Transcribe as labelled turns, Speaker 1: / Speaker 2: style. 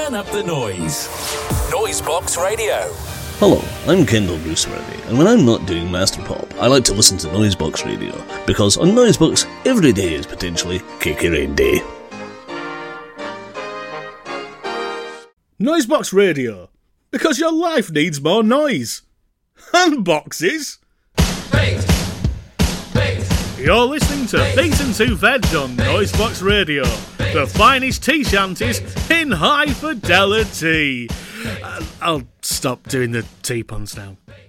Speaker 1: Turn up the noise. Noisebox Radio.
Speaker 2: Hello, I'm Kendall Bruce Murray, and when I'm not doing Master Pop, I like to listen to Noisebox Radio, because on Noisebox, every day is potentially Cakey Rain Day.
Speaker 3: Noisebox Radio, because your life needs more noise. And boxes. You're listening to Beat and Two Veg on Noisebox Radio, the finest tea shanties in high fidelity. I'll stop doing the tea puns now.